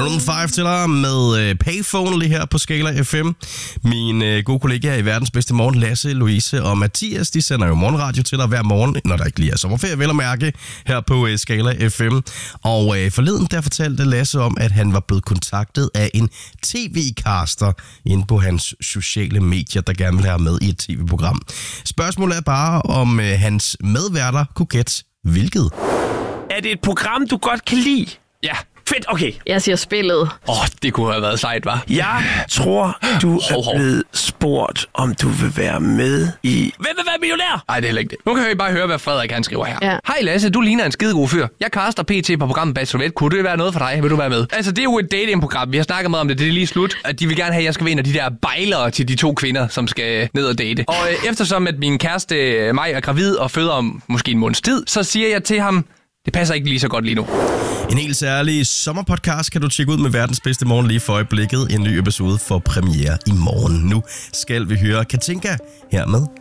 Maroon 5 til dig med Payphone lige her på Skala FM. Mine gode kollegaer i verdens bedste morgen, Lasse, Louise og Mathias, de sender jo morgenradio til dig hver morgen, når der ikke lige er sommerferie, vel at mærke, her på Skala FM. Og forleden der fortalte Lasse om, at han var blevet kontaktet af en tv-caster inde på hans sociale medier, der gerne vil have med i et tv-program. Spørgsmålet er bare, om hans medværter kunne gætte hvilket. Er det et program, du godt kan lide? Ja. Fedt, okay. Jeg siger spillet. Det kunne have været sejt, hva'? Jeg tror, du er blevet spurgt, om du vil være med i... Hvem vil være millionær? Nej, det er heller ikke det. Nu kan I bare høre, hvad Frederik han skriver her. Ja. Hej Lasse, du ligner en skidegod fyr. Jeg caster PT på programmet Bachelorette. Kunne det være noget for dig? Vil du være med? Altså, det er jo et datingprogram. Vi har snakket meget om det. Det er lige slut. At de vil gerne have, at jeg skal være en af de der bejlere til de 2 kvinder, som skal ned og date. Og eftersom at min kæreste Maj er gravid og føder om måske en måneds tid, så siger jeg til ham, det passer ikke lige så godt lige nu. En helt særlig sommerpodcast kan du tjekke ud med verdens bedste morgen lige for øjeblikket. En ny episode for premiere i morgen. Nu skal vi høre Katinka her med